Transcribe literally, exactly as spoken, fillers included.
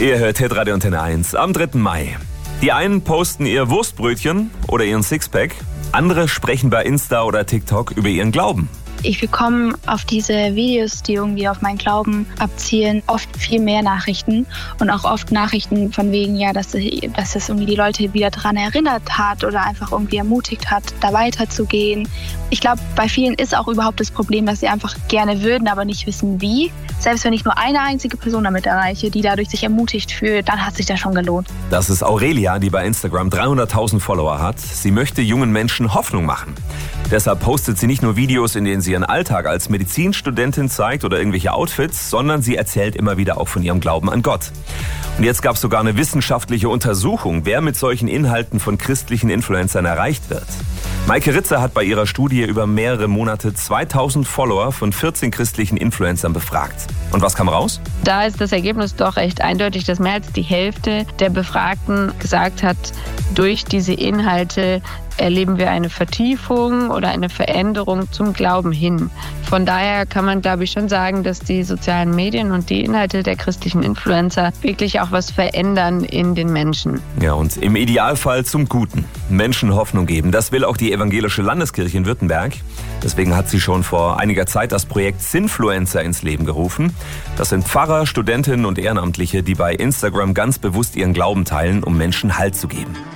Ihr hört Hitradio Antenne eins am dritten Mai. Die einen posten ihr Wurstbrötchen oder ihren Sixpack, andere sprechen bei Insta oder TikTok über ihren Glauben. Ich bekomme auf diese Videos, die irgendwie auf meinen Glauben abzielen, oft viel mehr Nachrichten und auch oft Nachrichten von wegen, ja, dass, dass es irgendwie die Leute wieder daran erinnert hat oder einfach irgendwie ermutigt hat, da weiterzugehen. Ich glaube, bei vielen ist auch überhaupt das Problem, dass sie einfach gerne würden, aber nicht wissen wie. Selbst wenn ich nur eine einzige Person damit erreiche, die dadurch sich ermutigt fühlt, dann hat sich das schon gelohnt. Das ist Aurelia, die bei Instagram dreihunderttausend Follower hat. Sie möchte jungen Menschen Hoffnung machen. Deshalb postet sie nicht nur Videos, in denen sie ihren Alltag als Medizinstudentin zeigt oder irgendwelche Outfits, sondern sie erzählt immer wieder auch von ihrem Glauben an Gott. Und jetzt gab es sogar eine wissenschaftliche Untersuchung, wer mit solchen Inhalten von christlichen Influencern erreicht wird. Maike Ritzer hat bei ihrer Studie über mehrere Monate zweitausend Follower von vierzehn christlichen Influencern befragt. Und was kam raus? Da ist das Ergebnis doch recht eindeutig, dass mehr als die Hälfte der Befragten gesagt hat, durch diese Inhalte erleben wir eine Vertiefung oder eine Veränderung zum Glauben hin. Von daher kann man, glaube ich, schon sagen, dass die sozialen Medien und die Inhalte der christlichen Influencer wirklich auch was verändern in den Menschen. Ja, und im Idealfall zum Guten. Menschen Hoffnung geben. Das will auch die evangelische Landeskirche in Württemberg. Deswegen hat sie schon vor einiger Zeit das Projekt Sinfluencer ins Leben gerufen. Das sind Pfarrer, Studentinnen und Ehrenamtliche, die bei Instagram ganz bewusst ihren Glauben teilen, um Menschen Halt zu geben.